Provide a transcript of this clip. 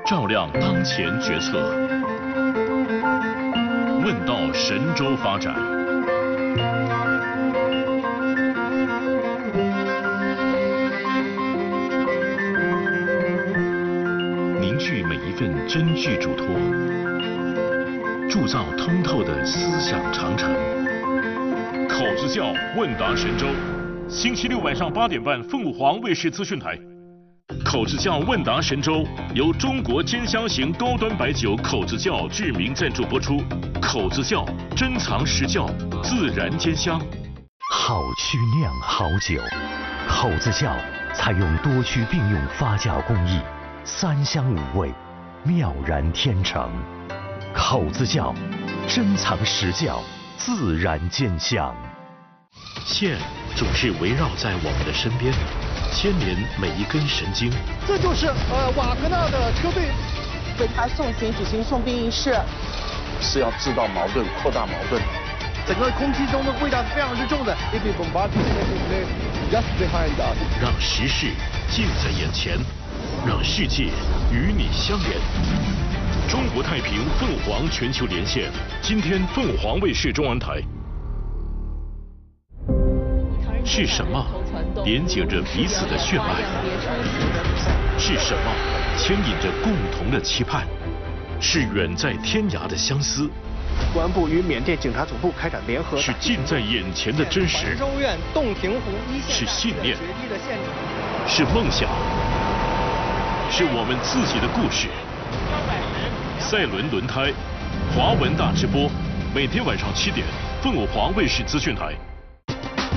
照亮当前决策。问道神州发展。凝聚每一份真句嘱托，铸造通透的思想长城。口子窖问答神州，星期六晚上8点半，凤凰卫视资讯台。口子窖问答神州由中国兼香型高端白酒口子窖致名赞助播出。口子窖珍藏实窖，自然兼香。 好曲酿好酒，口子窖采用多区并用发酵工艺，3香5味，妙然天成。口子窖珍藏实窖，自然兼香。 线总是围绕在我们的身边，牵连每一根神经。 这就是瓦格纳的车队为他送行举行送殡仪式， 是要制造矛盾，扩大矛盾。 整个空气中的味道是非常之重的。 让时事近在眼前，让世界与你相连。中国太平凤凰全球连线，今天凤凰卫视中文台。是什么连接着彼此的血脉？是什么牵引着共同的期盼？是远在天涯的相思。 公安部与缅甸警察总部开展联合。 是近在眼前的真实。 州院洞庭湖一线。 是信念。是梦想。是我们自己的故事。赛伦轮胎，华文大直播，每天晚上7点，凤凰卫视资讯台。